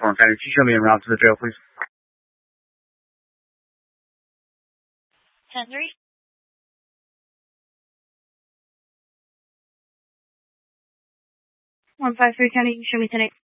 platform. Can you show me around to the trail, please? 10-3. 153 County, you can show me 10-8.